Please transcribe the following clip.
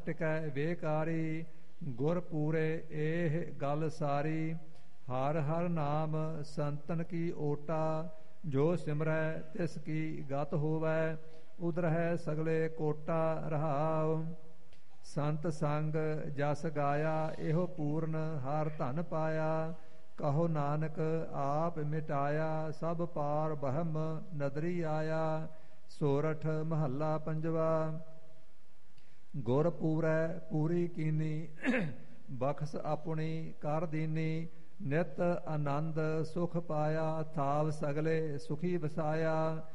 ਟਿਕੈ ਵੇਕਾਰੀ ਗੁਰ ਪੂਰੇ ਇਹ ਗਲ ਸਾਰੀ। ਹਰ ਹਰ ਨਾਮ ਸੰਤਨ ਕੀ ਓਟਾ ਜੋ ਸਿਮਰੈ ਤਿਸ ਕੀ ਗਤ ਹੋਵੈ। ਉਧਰਹਿ ਸਗਲੇ ਕੋਟਾ ਰਹਾਉ ਸੰਤ ਸੰਗ ਜਸ ਗਾਇਆ ਇਹੋ ਪੂਰਨ ਹਰ ਧਨ ਪਾਇਆ। ਕਹੋ ਨਾਨਕ ਆਪ ਮਿਟਾਇਆ ਸਭ ਪਾਰ ਬ੍ਰਹਮ ਨਦਰੀ ਆਇਆ। ਸੋਰਠ ਮਹੱਲਾ ਪੰਜਵਾ। ਗੁਰ ਪੂਰੈ ਪੂਰੀ ਕੀਨੀ ਬਖਸ਼ ਆਪਣੀ ਕਰ ਦੀਨੀ। ਨਿਤ ਆਨੰਦ ਸੁਖ ਪਾਇਆ ਥਾਵ ਸਗਲੇ ਸੁਖੀ ਵਸਾਇਆ।